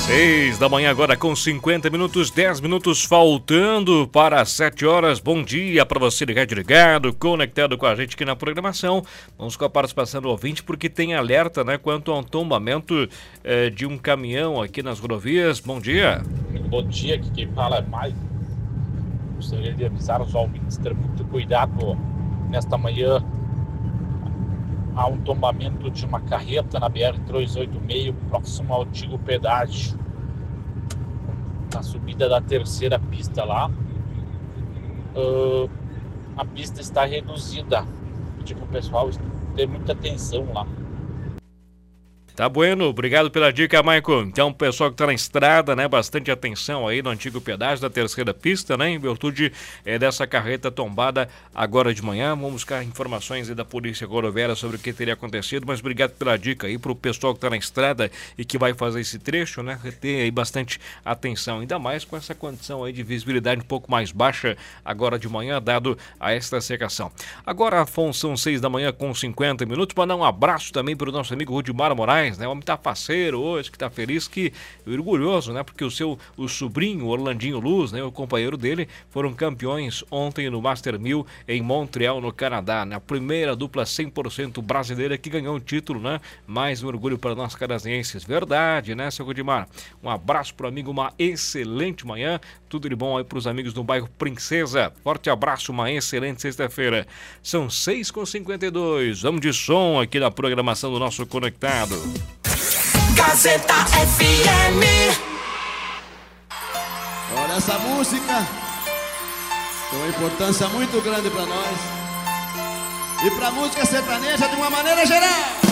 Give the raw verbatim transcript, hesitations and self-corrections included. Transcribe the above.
Seis da manhã agora com cinquenta minutos, dez minutos faltando para sete horas. Bom dia para você ligado, ligado, conectado com a gente aqui na programação. Vamos com a participação do ouvinte porque tem alerta, né, quanto a um tombamento eh, de um caminhão aqui nas rodovias. Bom dia. Bom dia, aqui quem fala é Maicon. Gostaria de avisar os ouvintes ter muito cuidado nesta manhã. Há um tombamento de uma carreta na B R trezentos e oitenta e seis, próximo ao antigo pedágio, na subida da terceira pista lá. Uh, a pista está reduzida, tipo, o pessoal ter muita atenção lá. Tá bueno, obrigado pela dica, Maicon. Então, o pessoal que tá na estrada, né, bastante atenção aí no antigo pedágio da terceira pista, né, em virtude é, dessa carreta tombada agora de manhã. Vamos buscar informações aí da Polícia Rodoviária sobre o que teria acontecido, mas obrigado pela dica aí pro pessoal que tá na estrada e que vai fazer esse trecho, né, ter aí bastante atenção, ainda mais com essa condição aí de visibilidade um pouco mais baixa agora de manhã, dado a esta secação. Agora, Afonso, são seis da manhã com cinquenta minutos, mandar um abraço também pro nosso amigo Rudimar Moraes, né? O homem tá faceiro hoje, que tá feliz, que orgulhoso, né? Porque o seu o sobrinho, o Orlandinho Luz, né? O companheiro dele, foram campeões ontem no Master mil em Montreal, no Canadá, né? A primeira dupla cem por cento brasileira que ganhou um título, né? Mais um orgulho para nós canadenses. Verdade, né, seu Rudimar? Um abraço pro amigo, uma excelente manhã. Tudo de bom aí pros amigos do bairro Princesa. Forte abraço, uma excelente sexta-feira. São seis e cinquenta e dois. Vamos de som aqui na programação do nosso Conectado. Gazeta F M. Olha essa música, tem uma importância muito grande para nós e para a música sertaneja de uma maneira geral.